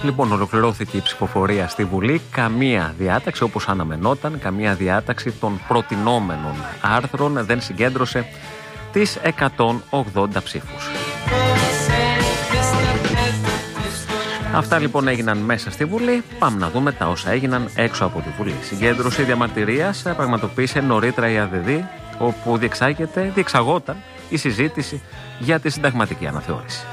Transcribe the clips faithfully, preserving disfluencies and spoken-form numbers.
Λοιπόν, ολοκληρώθηκε η ψηφοφορία στη Βουλή. Καμία διάταξη, όπως αναμενόταν, καμία διάταξη των προτινόμενων άρθρων δεν συγκέντρωσε τις εκατόν ογδόντα ψήφους. Αυτά λοιπόν έγιναν μέσα στη Βουλή. Πάμε να δούμε τα όσα έγιναν έξω από τη Βουλή. Συγκέντρωση διαμαρτυρίας πραγματοποίησε νωρίτερα η ΑΔΔ, όπου διεξάγεται, διεξαγόταν η συζήτηση για τη συνταγματική αναθεώρηση.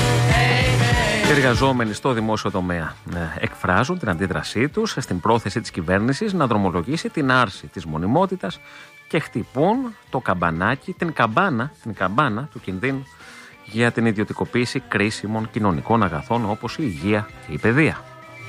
Οι εργαζόμενοι στο δημόσιο τομέα εκφράζουν την αντίδρασή τους στην πρόθεση της κυβέρνησης να δρομολογήσει την άρση της μονιμότητας και χτυπούν το καμπανάκι, την καμπάνα, την καμπάνα του κινδύνου για την ιδιωτικοποίηση κρίσιμων κοινωνικών αγαθών όπως η υγεία και η παιδεία.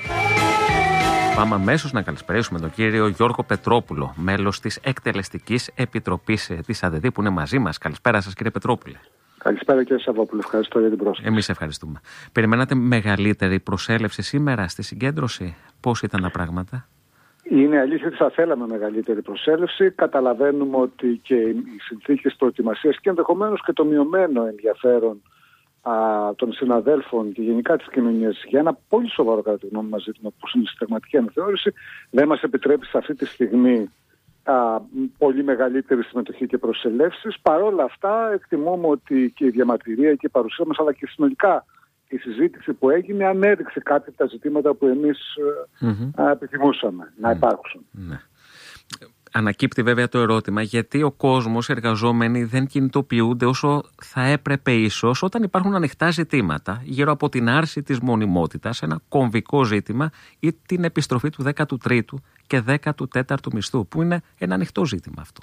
Πάμε αμέσως να καλησπερίσουμε τον κύριο Γιώργο Πετρόπουλο, μέλος της Εκτελεστικής Επιτροπής της ΑΔΔ, που είναι μαζί μας. Καλησπέρα σας, κύριε Πετρόπουλε. Καλησπέρα κύριε Σαββόπουλο, ευχαριστώ για την πρόσκληση. Εμείς ευχαριστούμε. Περιμένατε μεγαλύτερη προσέλευση σήμερα στη συγκέντρωση? Πώς ήταν τα πράγματα? Είναι αλήθεια ότι θα θέλαμε μεγαλύτερη προσέλευση. Καταλαβαίνουμε ότι και οι συνθήκες προετοιμασίας και ενδεχομένως και το μειωμένο ενδιαφέρον α, των συναδέλφων και γενικά της κοινωνίας για ένα πολύ σοβαρό κατά τη γνώμη μας ζήτημα όπως είναι η συνταγματική αναθεώρηση δεν μας επιτρέπει σε αυτή τη στιγμή α, πολύ μεγαλύτερη συμμετοχή και προσελεύσεις. Παρ' όλα αυτά εκτιμούμε ότι και η διαμαρτυρία και η παρουσία μας αλλά και συνολικά η συζήτηση που έγινε ανέδειξε κάτι από τα ζητήματα που εμείς mm-hmm. επιθυμούσαμε mm-hmm. να υπάρξουν. Mm-hmm. Ανακύπτει βέβαια το ερώτημα γιατί ο κόσμος, οι εργαζόμενοι δεν κινητοποιούνται όσο θα έπρεπε ίσως όταν υπάρχουν ανοιχτά ζητήματα γύρω από την άρση της μονιμότητας, ένα κομβικό ζήτημα, ή την επιστροφή του δέκατου τρίτου και δέκατου τέταρτου μισθού, που είναι ένα ανοιχτό ζήτημα αυτό.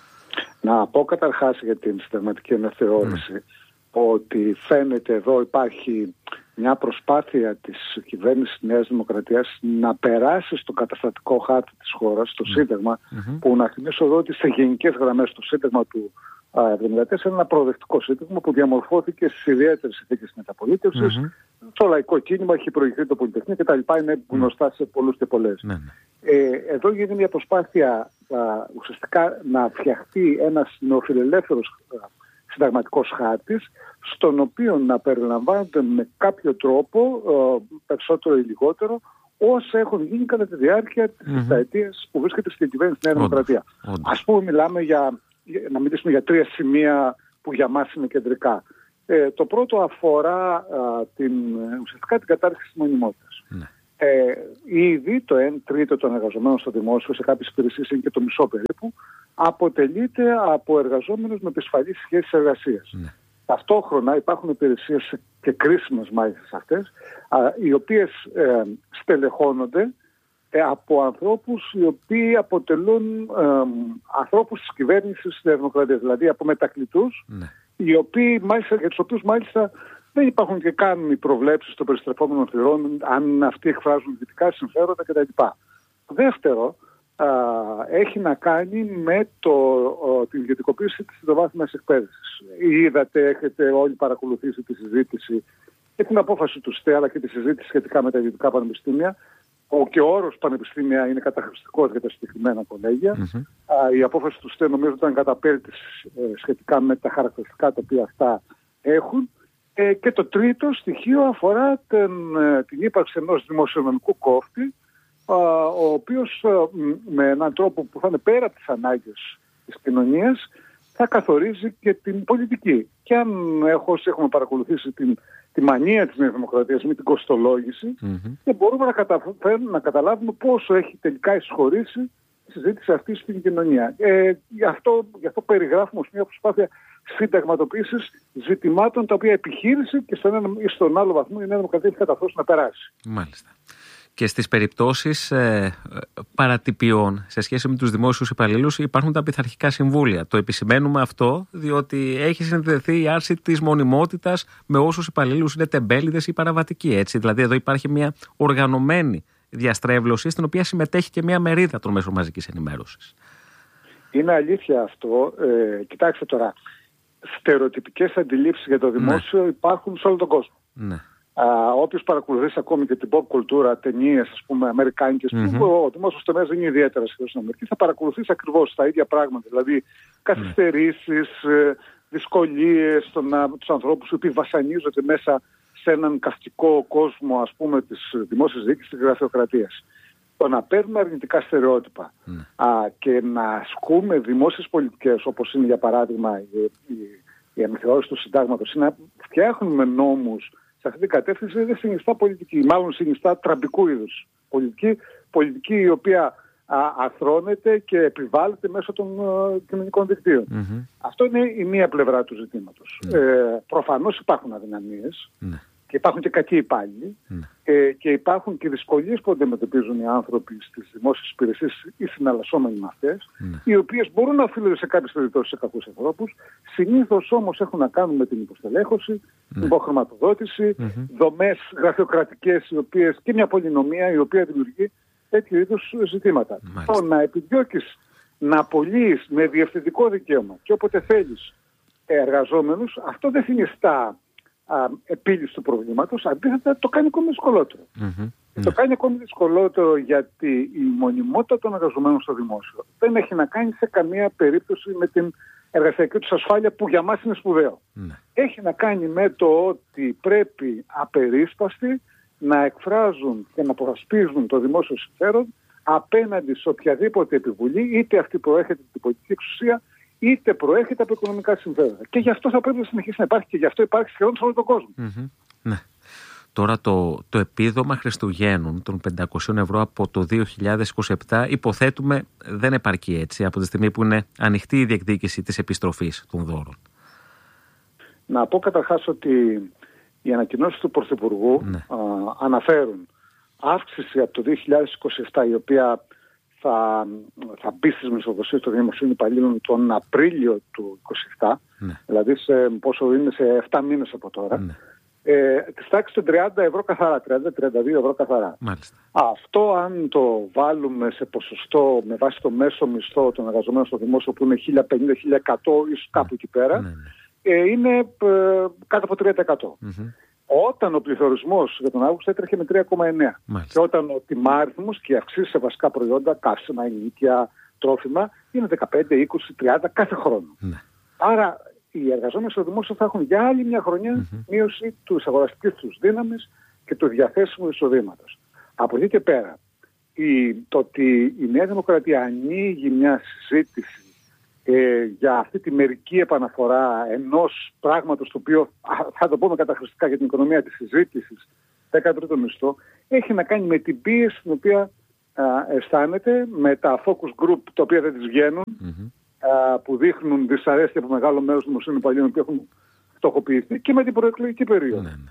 Να πω καταρχάς για την συνταγματική αναθεώρηση mm. ότι φαίνεται εδώ υπάρχει μια προσπάθεια της κυβέρνησης της Νέας Δημοκρατίας να περάσει στο καταστατικό χάρτη της χώρας, στο mm. Σύνταγμα, mm-hmm. που να θυμίσω εδώ ότι σε γενικές γραμμές το Σύνταγμα του εβδομήντα τέσσερα είναι ένα προοδευτικό Σύνταγμα που διαμορφώθηκε στις ιδιαίτερες συνθήκες μεταπολίτευσης. Mm-hmm. Το λαϊκό κίνημα έχει προηγηθεί το Πολυτεχνείο κτλ. Είναι γνωστά σε πολλούς και πολλές. Mm-hmm. Ε, εδώ γίνεται μια προσπάθεια α, ουσιαστικά να φτιαχτεί ένας νεοφιλελεύθερος συνταγματικός χάρτης, στον οποίο να περιλαμβάνονται με κάποιο τρόπο, περισσότερο ή λιγότερο, όσα έχουν γίνει κατά τη διάρκεια της mm-hmm. εξαετίας που βρίσκεται στην κυβέρνηση της Νέα Δημοκρατία. Ας πούμε, μιλάμε για, να μιλήσουμε για τρία σημεία που για μας είναι κεντρικά. Ε, το πρώτο αφορά α, την, ουσιαστικά την κατάρριξη της μονιμότητας. Mm-hmm. Ε, ήδη το ένα τρίτο των εργαζομένων στο δημόσιο, σε κάποιες υπηρεσίες είναι και το μισό περίπου, αποτελείται από εργαζόμενους με επισφαλείς σχέσεις εργασίας. Ναι. Ταυτόχρονα υπάρχουν υπηρεσίες και κρίσιμες μάλιστα αυτές, α, οι οποίες ε, στελεχώνονται ε, από ανθρώπους οι οποίοι αποτελούν ε, ανθρώπους της κυβέρνησης της Δημοκρατίας, δηλαδή από μετακλητούς, ναι. οι οποίοι, μάλιστα, για τους οποίους μάλιστα δεν υπάρχουν και καν οι προβλέψεις των περιστρεφόμενων θυρών, αν αυτοί εκφράζουν δυτικά συμφέροντα κτλ. Δεύτερο, α, έχει να κάνει με το, ο, την ιδιωτικοποίηση της τριτοβάθμιας εκπαίδευσης. Είδατε, έχετε όλοι παρακολουθήσει τη συζήτηση και την απόφαση του ΣΤΕ, αλλά και τη συζήτηση σχετικά με τα ιδιωτικά πανεπιστήμια. Ο και ο όρος πανεπιστήμια είναι καταχρηστικός για τα συγκεκριμένα κολέγια. Mm-hmm. Α, η απόφαση του ΣΤΕ νομίζω ήταν καταπέλτης ε, σχετικά με τα χαρακτηριστικά τα οποία αυτά έχουν. Ε, και το τρίτο στοιχείο αφορά την, την ύπαρξη ενός δημοσιονομικού κόφτη, α, ο οποίος α, με έναν τρόπο που θα είναι πέρα από τις ανάγκες της κοινωνίας θα καθορίζει και την πολιτική. Και αν έχω, όσοι έχουμε παρακολουθήσει την, τη μανία της Νέας Δημοκρατίας με την κοστολόγηση, mm-hmm. δεν μπορούμε να, καταφέρουμε, να καταλάβουμε πόσο έχει τελικά εισχωρήσει η συζήτηση αυτή στην κοινωνία. Ε, γι, αυτό, γι' αυτό περιγράφουμε ως μια προσπάθεια συνταγματοποίησης ζητημάτων τα οποία επιχείρησε και στον ένα ή στον άλλο βαθμό η Νέα Δημοκρατία έχει καταφέρει να περάσει. Μάλιστα. Και στις περιπτώσεις ε, παρατυπιών σε σχέση με τους δημόσιους υπαλλήλους υπάρχουν τα πειθαρχικά συμβούλια. Το επισημαίνουμε αυτό διότι έχει συνδεθεί η άρση της μονιμότητας με όσους υπαλλήλους είναι τεμπέληδες ή παραβατικοί. Έτσι. Δηλαδή εδώ υπάρχει μια οργανωμένη διαστρέβλωση στην οποία συμμετέχει και μια μερίδα των μέσων μαζικής ενημέρωσης. Είναι αλήθεια αυτό. Ε, κοιτάξτε τώρα, στερεοτυπικές αντιλήψεις για το δημόσιο ναι. υπάρχουν σε όλο τον κόσμο. Ναι. Α, όποιος παρακολουθήσει ακόμη και την pop κουλτούρα, ταινίες, ας πούμε, αμερικάνικες, mm-hmm. που ο δημόσιος τομέας δεν είναι ιδιαίτερα σχεδόν στην Αμερική, θα παρακολουθήσει ακριβώς τα ίδια πράγματα. Δηλαδή, καθυστερήσεις, mm. δυσκολίες, στο να, τους ανθρώπους που βασανίζονται μέσα σε έναν καυστικό κόσμο, ας πούμε, της δημόσιας διοίκησης, της γραφειοκρατίας. Το να παίρνουμε αρνητικά στερεότυπα mm. α, και να ασκούμε δημόσιες πολιτικές, όπως είναι για παράδειγμα η, η, η αναθεώρηση του συντάγματος, ή να φτιάχνουμε νόμους σε αυτή την κατεύθυνση, δεν συνιστά πολιτική, μάλλον συνιστά τραμπικού είδους πολιτική, πολιτική η οποία α, αθρώνεται και επιβάλλεται μέσω των α, κοινωνικών δικτύων. Mm-hmm. Αυτό είναι η μία πλευρά του ζητήματος. Mm. Ε, προφανώς υπάρχουν αδυναμίες. Mm. Και υπάρχουν και κακοί υπάλληλοι mm. ε, και υπάρχουν και δυσκολίες που αντιμετωπίζουν οι άνθρωποι στις δημόσιες υπηρεσίες ή συναλλασσόμενοι με αυτές, mm. οι οποίες μπορούν να οφείλονται σε κάποιες περιπτώσεις σε κακούς ανθρώπους, συνήθως όμως έχουν να κάνουν με την υποστελέχωση, mm. την υποχρηματοδότηση, mm-hmm. δομές γραφειοκρατικές οι οποίες, και μια πολυνομία η οποία δημιουργεί τέτοιου είδους ζητήματα. Mm. Το να επιδιώκεις να απολύεις με διευθυντικό δικαίωμα και όποτε θέλεις εργαζόμενους, αυτό δεν συνιστά Α, επίλυση του προβλήματος, αντίθετα το κάνει ακόμη δυσκολότερο. Mm-hmm. Το κάνει ακόμη δυσκολότερο γιατί η μονιμότητα των εργαζομένων στο δημόσιο δεν έχει να κάνει σε καμία περίπτωση με την εργασιακή τους ασφάλεια, που για μας είναι σπουδαίο. Mm-hmm. Έχει να κάνει με το ότι πρέπει απερίσπαστοι να εκφράζουν και να προασπίζουν το δημόσιο συμφέρον απέναντι σε οποιαδήποτε επιβουλή, είτε αυτή προέρχεται από την πολιτική εξουσία, είτε προέρχεται από οικονομικά συμφέροντα. Και γι' αυτό θα πρέπει να συνεχίσει να υπάρχει και γι' αυτό υπάρχει σχεδόν σε όλο τον κόσμο. Mm-hmm. Ναι. Τώρα το, το επίδομα Χριστουγέννων των πεντακόσια ευρώ από το δύο χιλιάδες είκοσι επτά υποθέτουμε δεν επαρκεί, έτσι, από τη στιγμή που είναι ανοιχτή η διεκδίκηση της επιστροφής των δώρων. Να πω καταρχάς ότι οι ανακοινώσεις του Πρωθυπουργού ναι. α, αναφέρουν αύξηση από το δύο χιλιάδες είκοσι επτά, η οποία θα, θα μπει στις μισθοδοσίες των δημοσίων υπαλλήλων τον Απρίλιο του είκοσι επτά, ναι. δηλαδή σε, πόσο είναι, σε επτά μήνες από τώρα, ναι. ε, της τάξης των τριάντα ευρώ καθαρά, τριάντα με τριάντα δύο ευρώ καθαρά. Μάλιστα. Αυτό αν το βάλουμε σε ποσοστό με βάση το μέσο μισθό των εργαζομένων στο δημόσιο, που είναι χίλια πενήντα με χίλια εκατό, ίσως κάπου εκεί πέρα, ναι, ναι. Ε, είναι ε, κάτω από τρία τοις εκατό. Mm-hmm. Όταν ο πληθωρισμός για τον Αύγουστο έτρεχε με τρία κόμμα εννέα και όταν ο τιμάριθμος και οι αυξήσεις σε βασικά προϊόντα, καύσιμα, ενίκεια, τρόφιμα, είναι δεκαπέντε, είκοσι, τριάντα κάθε χρόνο. Ναι. Άρα οι εργαζόμενοι στο δημόσιο θα έχουν για άλλη μια χρονιά mm-hmm. μείωση του αγοραστικής τους δύναμης και του διαθέσιμου εισοδήματος. Από εκεί και πέρα, η, το ότι η Νέα Δημοκρατία ανοίγει μια συζήτηση Ε, για αυτή τη μερική επαναφορά ενός πράγματος το οποίο, θα το πούμε καταχρηστικά για την οικονομία της συζήτησης, δέκατο τρίτο μισθό, έχει να κάνει με την πίεση την οποία α, αισθάνεται, με τα focus group τα οποία δεν τις βγαίνουν, mm-hmm. α, που δείχνουν δυσαρέσκεια από μεγάλο μέρος των δημοσίων υπαλλήλων που έχουν φτωχοποιηθεί, και με την προεκλογική περίοδο. Mm-hmm.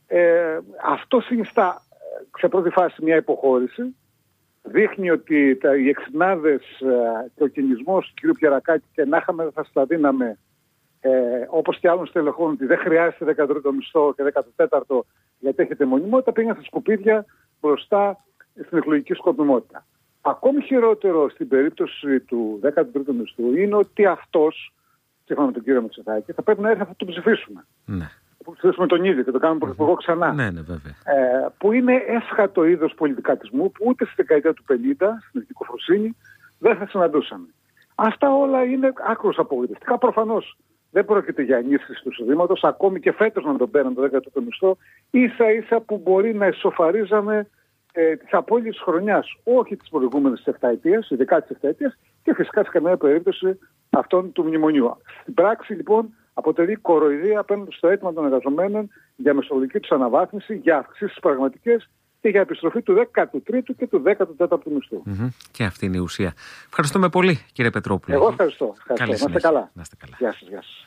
Ε, αυτό συνιστά σε πρώτη φάση μια υποχώρηση. Δείχνει ότι τα, οι εξινάδες ε, και ο κινησμός του κ. Πιερακάκη και να είχαμε θα στα δίναμε ε, όπως και άλλων στελεχών, ότι δεν χρειάζεται δέκατο τρίτο μισθό και δέκατο τέταρτο γιατί έχετε μονιμότητα, πήγαν στα σκουπίδια μπροστά στην εκλογική σκοπιμότητα. Ακόμη χειρότερο στην περίπτωση του δέκατου τρίτου μισθού είναι ότι αυτός, σύμφωνα με τον κύριο Μητσοτάκη, θα πρέπει να έρθει να το ψηφίσουμε. Ναι. Που ψηφίσουμε τον ίδιο και το κάνουμε πρωθυπουργό ξανά. Ναι, ναι, βέβαια. Ε, που είναι έσχατο είδος πολιτικατισμού που ούτε στη δεκαετία του πενήντα, στην Εθνικοφροσύνη, δεν θα συναντούσαμε. Αυτά όλα είναι άκρως απογοητευτικά. Προφανώς δεν πρόκειται για ενίσχυση του εισοδήματος, ακόμη και φέτος να τον παίρνουν το δέκατο τρίτο μισθό, ίσα ίσα που μπορεί να ισοφαρίζαμε ε, τις απώλειες της χρονιάς, όχι τις προηγούμενες επταετίας, ειδικά της επταετίας, και φυσικά σε καμία περίπτωση αυτών του μνημονίου. Στην πράξη, λοιπόν, αποτελεί κοροϊδία απέναντι στο αίτημα των εργαζομένων για μεσολογική τους αναβάθμιση, για αυξήσεις πραγματικές και για επιστροφή του δέκατου τρίτου και του δέκατου τέταρτου μισθού. Mm-hmm. Και αυτή είναι η ουσία. Ευχαριστούμε πολύ, κύριε Πετρόπουλε. Εγώ ευχαριστώ. ευχαριστώ. Να είστε καλά. Να είστε καλά. Γεια σας, γεια σας.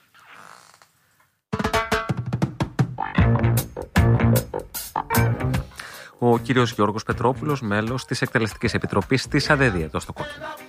Ο κύριος Γιώργος Πετρόπουλος, μέλος της Εκτελεστικής Επιτροπής της ΑΔΕΔΗ εδώ στο Κόκκινο.